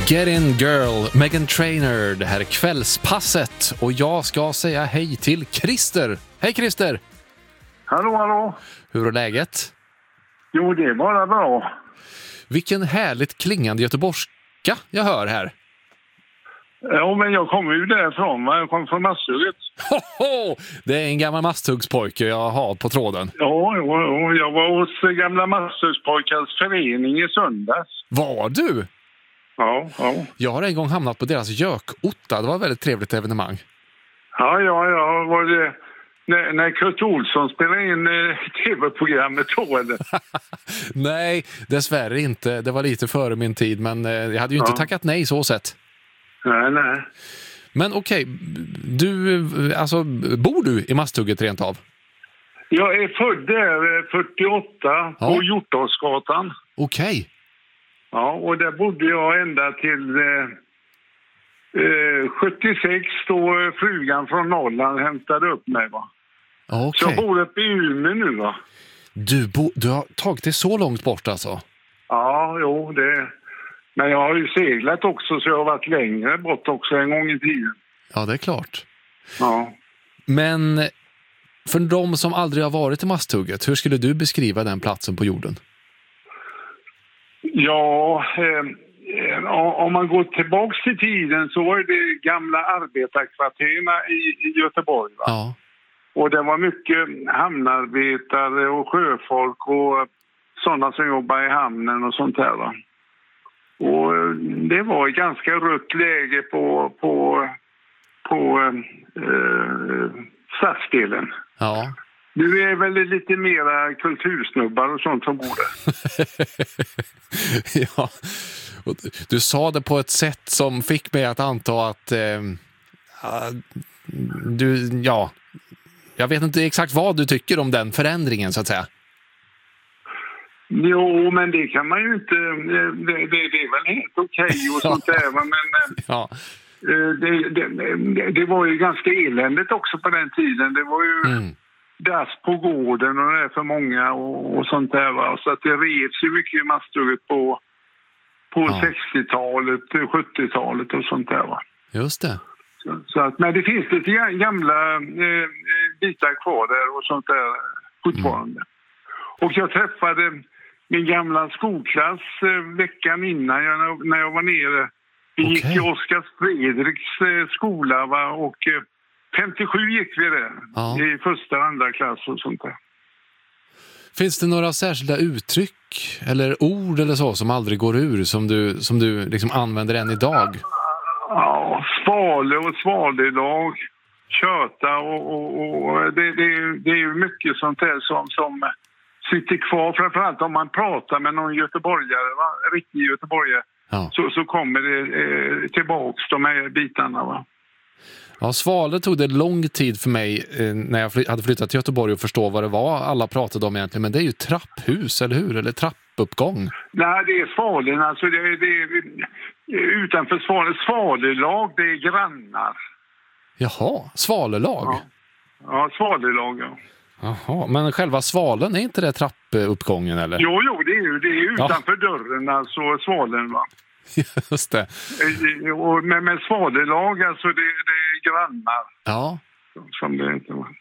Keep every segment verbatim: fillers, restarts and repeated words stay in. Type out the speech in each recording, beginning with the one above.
Get in girl, Meghan Trainor. Det här är kvällspasset och jag ska säga hej till Christer. Hej Christer! Hallå, hallå. Hur är läget? Jo, det är bara bra. Vilken härligt klingande göteborgska jag hör här. Ja, men jag kommer ju därifrån. Va? Jag kommer från Masthugget. Hoho! Det är en gammal Masthuggspojke jag har på tråden. Ja, ja, ja, jag var hos gamla Masthuggspojkars förening i söndags. Var du? Ja, ja. Jag har en gång hamnat på deras gökotta. Det var ett väldigt trevligt evenemang. Ja, ja, ja. Var det när, när Kurt Olsson spelade in eh, tv-programmet då, eller? Nej, dessvärre inte. Det var lite före min tid, men eh, jag hade ju inte Ja. tackat nej så sett. Nej, nej. Men okej, du, alltså, bor du i Masthugget rent av? Jag är född där eh, fyrtioåtta Ja. på Hjortåsgatan. Okej. Ja, och där bodde jag ända till eh, eh, sjuttiosex då frugan från Norrland hämtade upp mig, va. Så Okej. jag bor uppe i Umeå nu, va. Du, bo, du har tagit det så långt bort alltså? Ja, jo, det. Men jag har ju seglat också, så jag har varit längre bort också en gång i tiden. Ja, det är klart. Ja. Men för de som aldrig har varit i Masthugget, hur skulle du beskriva den platsen på jorden? Ja, eh, om man går tillbaks till tiden så var det gamla arbetarkvarterna i, i Göteborg, va? Ja. Och det var mycket hamnarbetare och sjöfolk och sådana som jobbar i hamnen och sånt där, va. Och det var ett ganska rött läge på, på, på eh, stadsdelen. Ja. Du är väl lite mera kultursnubbar och sånt som bor där. Ja. Och du- du sa det på ett sätt som fick mig att anta att eh, ja, du, ja, jag vet inte exakt vad du tycker om den förändringen så att säga. Jo, men det kan man ju inte. Det, det, det är väl helt okej och sånt där. va, Men Ja. eh, det, det, det var ju ganska eländigt också på den tiden. Det var ju Mm. dass på gården och det är för många och, och sånt där. Va? Så att det revs ju mycket i Masthugget på, på Ja. sextiotalet, sjuttiotalet och sånt där. Va? Just det. Så, så att, men det finns lite ga- gamla eh, bitar kvar där och sånt där fortfarande. Och jag träffade min gamla skolklass eh, veckan innan jag, när jag var nere. Vi gick Okej. i Oskar Fredriks eh, skola, va? Och eh, femtiosju gick vi där Ja. i första och andra klass och sånt där. Finns det några särskilda uttryck eller ord eller så som aldrig går ur som du, som du liksom använder än idag? Ja, svale och svalelag, köta och, och, och det, det, det är ju mycket sånt där som, som sitter kvar. Framförallt om man pratar med någon göteborgare, va? Riktig göteborgare, Ja. så, så kommer det eh, tillbaks de här bitarna, va. Ja, Svale tog det lång tid för mig eh, när jag fly- hade flyttat till Göteborg och förstå vad det var alla pratade om egentligen. Men det är ju trapphus, eller hur? Eller trappuppgång. Nej, det är svalen, alltså det, det är utanför svalen. Svalelag, det är grannar. Jaha, svalelag. Ja. Ja, svalelag, ja. Jaha, men själva svalen, är inte det trappuppgången eller? Jo, jo, det är ju det är ju Ja. utanför dörren, alltså svalen, va. Just det. Eh, och med, med svalelag, alltså det, det är grannar Ja, som det inte var.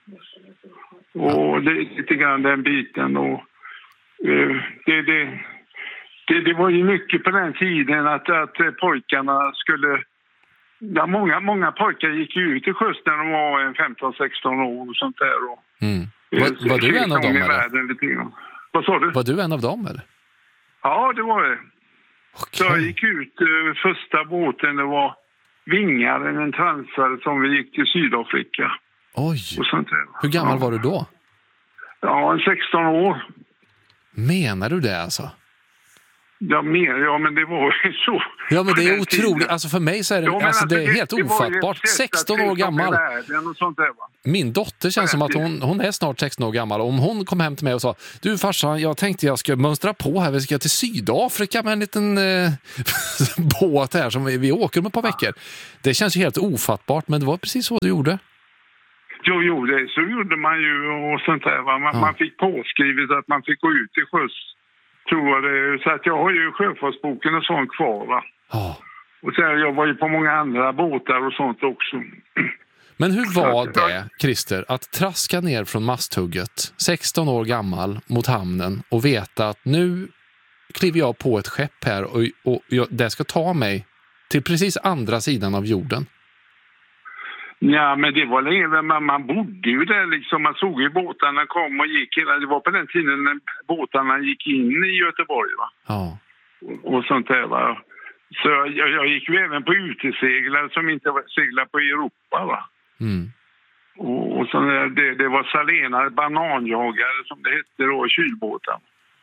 Och det är lite grann den biten. Och eh, det, det, det, det var ju mycket på den tiden att, att eh, pojkarna skulle. Ja, många, många pojkar gick ju ut i sjöss när de var en femton sexton år och sånt där. Och, mm. eh, Var, var du en av se dem om i eller? världen lite grann. Vad sa du? Var du en av dem eller? Ja, det var det. Så jag Okej. gick ut eh, första båten, det var Vingaren, en transare som vi gick till Sydafrika Oj, och sånt där. hur gammal Ja. var du då? Ja, en sexton år. Menar du det alltså? Ja, mer, ja, men det var ju så. Ja, men på det är den otroligt. tiden. Alltså för mig så är det, Ja, men alltså, det är helt det var ju ofattbart. ett sätt att sexton år se som i gammal. världen och sånt där, va? Min dotter känns som att hon, hon är snart sexton år gammal. Om hon kom hem till mig och sa, du farsan, jag tänkte jag ska mönstra på här. Vi ska till Sydafrika med en liten eh, båt här som vi, vi åker om ett par veckor. Det känns ju helt ofattbart, men det var precis så du gjorde. Jo, jo, det så gjorde man ju och sånt där, va? Man, Ja. man fick påskrivet att man fick gå ut till sjöss, tror jag det. Så att jag har ju sjöfartsboken och sånt kvar, va? Ja. Och sen, jag var ju på många andra båtar och sånt också. Men hur var det, Christer, att traska ner från masthugget, sexton år gammal, mot hamnen och veta att nu kliver jag på ett skepp här och, och jag, det ska ta mig till precis andra sidan av jorden? Ja, men det var länge, man, man bodde ju där liksom, man såg ju båtarna kom och gick, det var på den tiden när båtarna gick in i Göteborg, va? Ja. Och, och sånt där, va? Så jag, jag gick ju även på uteseglare som inte seglade på Europa, va? Mm. Och, och så det, det var Salena, bananjagare som det hette då, kylbåtar.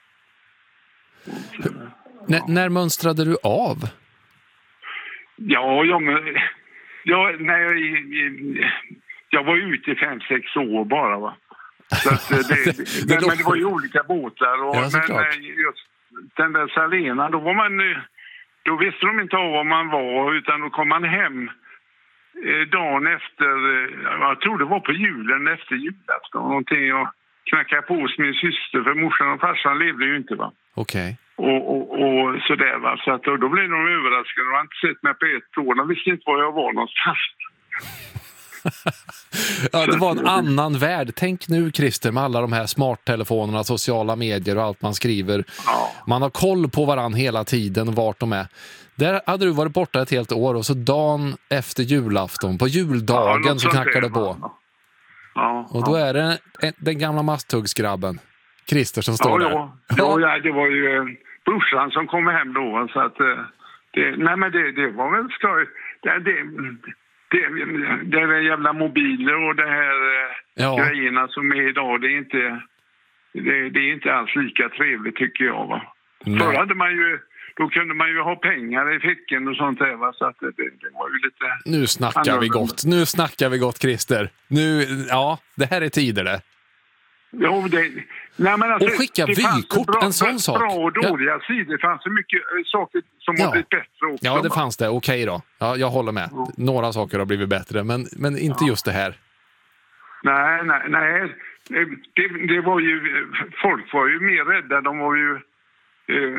Så, ja. N- när mönstrade du av? Ja, jag, jag, när jag, jag var ute i fem, sex år bara, va? Så att det, det, det, men, men det var ju olika båtar. Och, ja, men just den där Salena, då var man... Då visste de inte av var man var, utan då kom man hem eh, dagen efter, eh, jag tror det var på julen efter julafton någonting, och knackade på hos min syster, för morsan och farsan levde ju inte, va. Okej. Okay. Och, och, och sådär, va. Så att, och då blev de överraskade, de har inte sett mig på ett år, de visste inte var jag var någonstans. Ja, det var en annan värld. Tänk nu, Christer, med alla de här smarttelefonerna, sociala medier och allt man skriver. Ja. Man har koll på varann hela tiden, vart de är. Där hade du varit borta ett helt år, och så dagen efter julafton, på juldagen, ja, så knackar det på. Ja, och då ja. är det den gamla masthuggsgrabben, Christer, som står ja, där. Ja. Ja, ja, det var ju eh, brorsan som kom hem då. Så att, eh, det, nej, men det, det var väl skoj. Det, det, Det, det är jävla mobiler och det här ja. grejerna som är idag, det är inte det, det är inte alls lika trevligt, tycker jag, va. Förr hade man ju, då kunde man ju ha pengar i fickan och sånt där, va, så att det, det var ju lite... Nu snackar annorlunda. vi gott, nu snackar vi gott, Christer. Nu, ja, det här är tider det. Jo, det... Nej, men alltså, och skicka vykort, bra, en sån sak. Bra och dåliga ja. sidor, det fanns så mycket saker som ja. har blivit bättre också. Ja, det fanns det, okej då. Ja, jag håller med. Ja. Några saker har blivit bättre, men, men inte ja. just det här. Nej, nej, nej. Det, det var ju, folk var ju mer rädda, de var ju eh,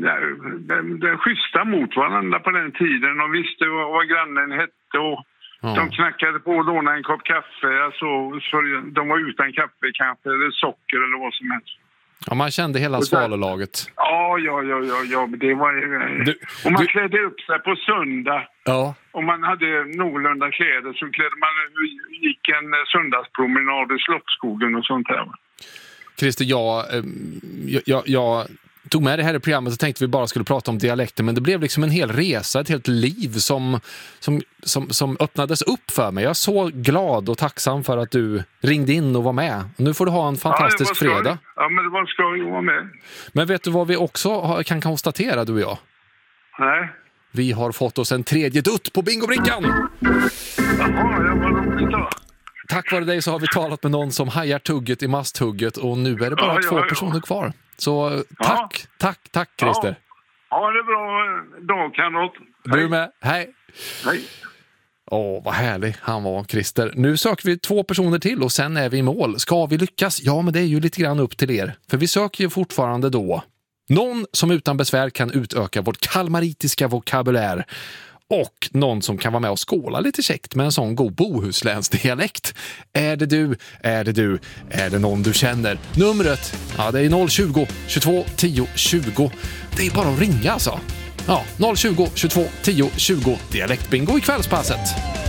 den, den schyssta mot varandra på den tiden. De visste vad, vad grannen hette och ja. de knackade på och lånade en kopp kaffe. Alltså, för de var utan kaffe kanske, eller socker eller vad som helst. Ja, man kände hela svalolaget. Ja, ja, ja, ja, ja. Det var, du, och man du... klädde upp sig på söndag. Ja. Om man hade någorlunda kläder så klädde man, gick en söndagspromenad i Slottsskogen och sånt där. Christer, jag, jag, jag, jag tog med det här i programmet och tänkte vi bara skulle prata om dialekter, men det blev liksom en hel resa, ett helt liv som, som, som, som öppnades upp för mig. Jag är så glad och tacksam för att du ringde in och var med. Nu får du ha en fantastisk ja, fredag. Ja, men det var skoj att vara med. Men vet du vad vi också kan konstatera, du och jag? Nej. Vi har fått oss en tredje dutt på bingobrickan! Jaha, det var roligt då. Tack vare dig så har vi talat med någon som hajar tugget i masthugget, och nu är det bara ja, två ja, personer ja. kvar. Så tack, ja. tack, tack Christer. Ja, ja det är bra dag, kamrat. Du med, hej. Hej. Åh, vad härlig han var, Christer. Nu söker vi två personer till och sen är vi i mål. Ska vi lyckas? Ja, men det är ju lite grann upp till er. För vi söker ju fortfarande då någon som utan besvär kan utöka vårt kalmaritiska vokabulär. Och någon som kan vara med och skåla lite käckt med en sån god bohuslänsdialekt. Är det du? Är det du? Är det någon du känner? Numret, ja, det är noll tjugo, tjugotvå, tio, tjugo. Det är bara att ringa alltså. Ja, noll tjugo, tjugotvå, tio, tjugo. Dialektbingo i kvällspasset.